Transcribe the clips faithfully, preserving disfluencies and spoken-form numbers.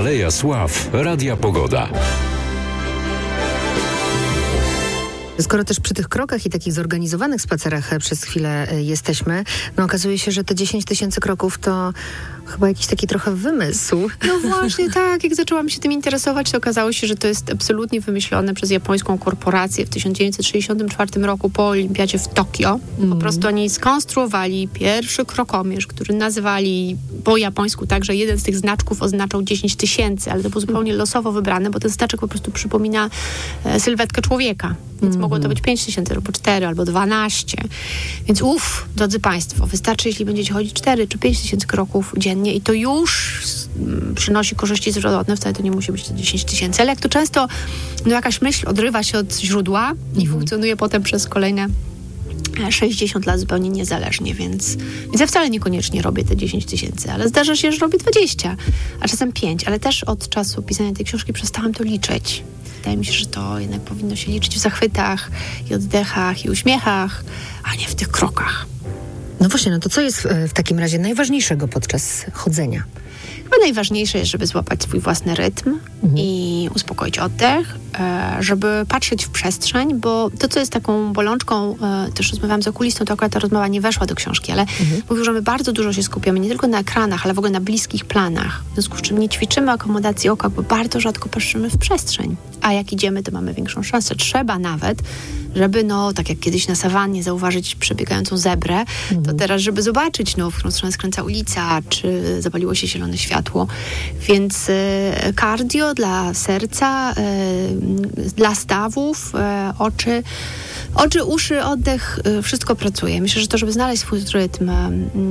Aleja Sław, Radia Pogoda. Skoro też przy tych krokach i takich zorganizowanych spacerach przez chwilę jesteśmy, no okazuje się, że te dziesięć tysięcy kroków to chyba jakiś taki trochę wymysł. No właśnie tak, jak zaczęłam się tym interesować, to okazało się, że to jest absolutnie wymyślone przez japońską korporację w tysiąc dziewięćset sześćdziesiątym czwartym roku po olimpiadzie w Tokio. Mm. Po prostu oni skonstruowali pierwszy krokomierz, który nazywali po japońsku tak, że jeden z tych znaczków oznaczał dziesięć tysięcy, ale to było zupełnie losowo wybrane, bo ten znaczek po prostu przypomina e, sylwetkę człowieka. Więc mm-hmm. mogło to być pięć tysięcy, albo cztery, albo dwanaście. Więc uff, drodzy Państwo, wystarczy, jeśli będziecie chodzić cztery czy pięć tysięcy kroków dziennie i to już mm, przynosi korzyści zdrowotne, wcale to nie musi być te dziesięć tysięcy. Ale jak to często no, jakaś myśl odrywa się od źródła mm-hmm. i funkcjonuje potem przez kolejne sześćdziesiąt lat zupełnie niezależnie, więc, więc ja wcale niekoniecznie robię te dziesięć tysięcy, ale zdarza się, że robię dwadzieścia, a czasem pięć, ale też od czasu pisania tej książki przestałam to liczyć. Wydaje mi się, że to jednak powinno się liczyć w zachwytach i oddechach i uśmiechach, a nie w tych krokach. No właśnie, no to co jest w, w takim razie najważniejszego podczas chodzenia? Chyba najważniejsze jest, żeby złapać swój własny rytm mhm. i uspokoić oddech, żeby patrzeć w przestrzeń, bo to, co jest taką bolączką, też rozmawiałam z okulistą, to akurat ta rozmowa nie weszła do książki, ale mhm. mówił, że my bardzo dużo się skupiamy nie tylko na ekranach, ale w ogóle na bliskich planach. W związku z czym nie ćwiczymy akomodacji oka, bo bardzo rzadko patrzymy w przestrzeń. A jak idziemy, to mamy większą szansę. Trzeba nawet, żeby, no, tak jak kiedyś na sawannie zauważyć przebiegającą zebrę, mhm. to teraz, żeby zobaczyć, no, w którą stronę skręca ulica, czy zapaliło się zielone światło. Więc y, cardio dla serca, y, dla stawów, y, oczy, oczy, uszy, oddech, y, wszystko pracuje. Myślę, że to, żeby znaleźć swój rytm y,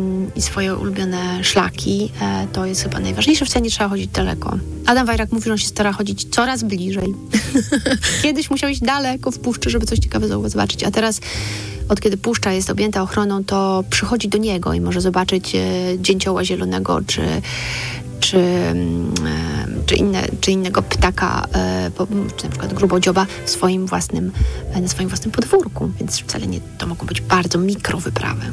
i swoje ulubione szlaki, y, to jest chyba najważniejsze. Wcale nie trzeba chodzić daleko. Adam Wajrak mówi, że on się stara chodzić coraz bliżej. Kiedyś musiał iść daleko w puszczy, żeby coś ciekawego zobaczyć, a teraz od kiedy puszcza jest objęta ochroną, to przychodzi do niego i może zobaczyć e, dzięcioła zielonego, czy, czy, e, czy, inne, czy innego ptaka, e, po, czy na przykład grubodzioba w swoim własnym, e, na swoim własnym podwórku. Więc wcale nie, to mogą być bardzo mikro wyprawy.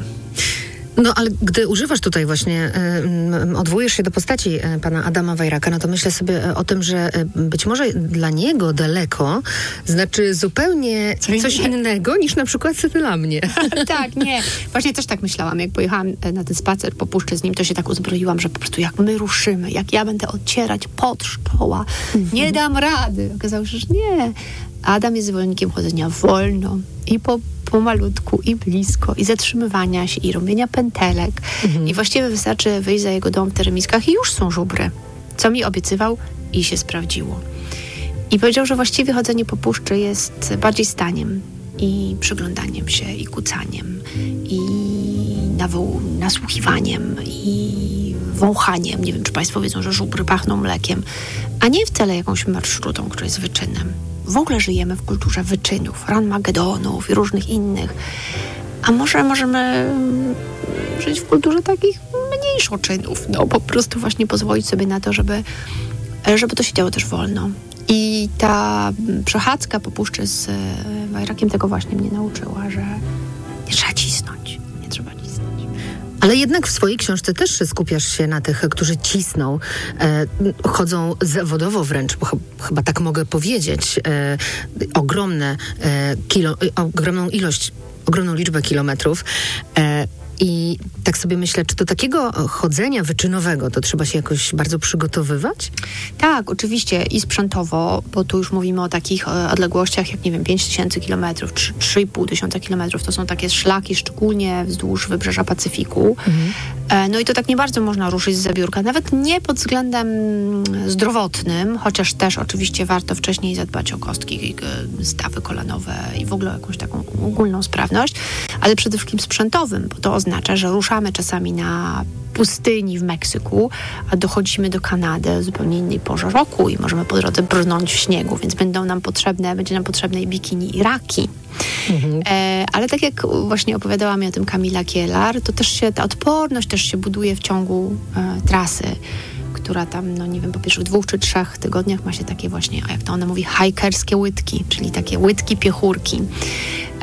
No, ale gdy używasz tutaj właśnie, y, odwołujesz się do postaci y, pana Adama Wajraka, no to myślę sobie y, o tym, że y, być może dla niego daleko znaczy zupełnie Co coś inne? innego niż na przykład dla mnie. Tak, nie. Właśnie też tak myślałam. Jak pojechałam na ten spacer po puszczy z nim, to się tak uzbroiłam, że po prostu jak my ruszymy, jak ja będę odcierać pot z czoła, mhm. nie dam rady. Okazało się, że nie. Adam jest zwolennikiem chodzenia wolno i po pomalutku i blisko i zatrzymywania się i robienia pętelek mhm. i właściwie wystarczy wyjść za jego dom w teremiskach i już są żubry. Co mi obiecywał i się sprawdziło. I powiedział, że właściwie chodzenie po puszczy jest bardziej staniem i przyglądaniem się i kucaniem i nawoł- nasłuchiwaniem i wąchaniem. Nie wiem, czy Państwo wiedzą, że żubry pachną mlekiem, a nie wcale jakąś marszrutą, która jest wyczynem. W ogóle żyjemy w kulturze wyczynów, ranmagedonów i różnych innych. A może możemy żyć w kulturze takich mniejszoczynów. No po prostu właśnie pozwolić sobie na to, żeby, żeby to się działo też wolno. I ta przechadzka po puszczy z Wajrakiem tego właśnie mnie nauczyła, że nie trzeba cisnąć. Nie trzeba cisnąć. Ale jednak w swojej książce też skupiasz się na tych, którzy cisną, e, chodzą zawodowo wręcz, bo ch- chyba tak mogę powiedzieć, e, ogromne, e, kilo, e, ogromną ilość, ogromną liczbę kilometrów. E, I tak sobie myślę, czy do takiego chodzenia wyczynowego to trzeba się jakoś bardzo przygotowywać? Tak, oczywiście i sprzętowo, bo tu już mówimy o takich odległościach jak, nie wiem, pięć tysięcy kilometrów, czy trzy i pół tysiąca kilometrów. To są takie szlaki, szczególnie wzdłuż wybrzeża Pacyfiku. Mhm. No i to tak nie bardzo można ruszyć z zabiórka, nawet nie pod względem zdrowotnym, chociaż też oczywiście warto wcześniej zadbać o kostki, stawy kolanowe i w ogóle jakąś taką ogólną sprawność, ale przede wszystkim sprzętowym, bo to oznacza, że ruszamy czasami na pustyni w Meksyku, a dochodzimy do Kanady o zupełnie innej porze roku i możemy po drodze brnąć w śniegu, więc będą nam potrzebne, będzie nam potrzebne i bikini, i raki. Mhm. E, ale tak jak właśnie opowiadała mi o tym Kamila Kielar, to też się, ta odporność też się buduje w ciągu e, trasy, która tam, no nie wiem, po pierwszych dwóch czy trzech tygodniach ma się takie właśnie, jak to ona mówi, hajkerskie łydki, czyli takie łydki piechurki. E,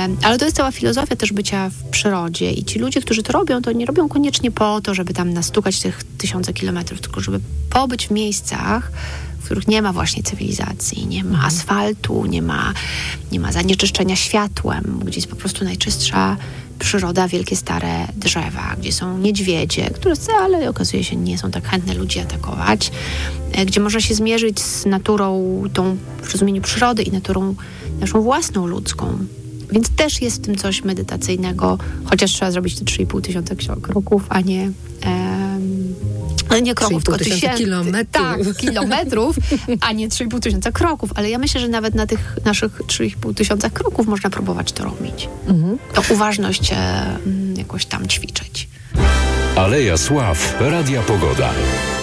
ale to jest cała filozofia też bycia w przyrodzie i ci ludzie, którzy to robią, to nie robią koniecznie po to, żeby tam nastukać tych tysiące kilometrów, tylko żeby pobyć w miejscach, w których nie ma właśnie cywilizacji, nie ma asfaltu, nie ma, nie ma zanieczyszczenia światłem, gdzie jest po prostu najczystsza przyroda, wielkie stare drzewa, gdzie są niedźwiedzie, które wcale okazuje się nie są tak chętne ludzi atakować, gdzie można się zmierzyć z naturą, tą w rozumieniu przyrody i naturą naszą własną ludzką. Więc też jest w tym coś medytacyjnego, chociaż trzeba zrobić te trzy i pół tysiąca kroków, a nie em, nie kroków, tylko tysięcy kilometrów. Tak, kilometrów, a nie trzy i pół tysiąca kroków. Ale ja myślę, że nawet na tych naszych trzy i pół tysiąca kroków można próbować to robić. Mhm. Tą uważność e, jakoś tam ćwiczyć. Aleja Sław, Radia Pogoda.